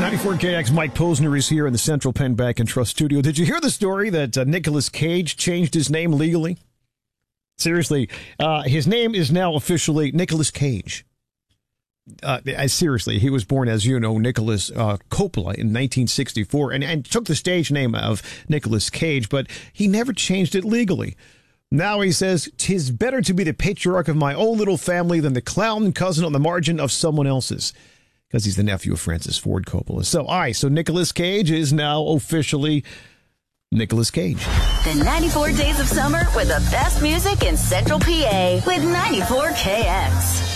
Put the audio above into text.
94KX, Mike Posner is here in the Central Penn Bank and Trust studio. Did you hear the story that Nicolas Cage changed his name legally? Seriously, his name is now officially Nicolas Cage. Seriously, he was born, as you know, Nicholas Coppola in 1964 and took the stage name of Nicolas Cage, but he never changed it legally. Now he says, "'Tis better to be the patriarch of my own little family than the clown cousin on the margin of someone else's." Because he's the nephew of Francis Ford Coppola. So Nicolas Cage is now officially Nicolas Cage. The 94 days of summer with the best music in Central PA with 94KX.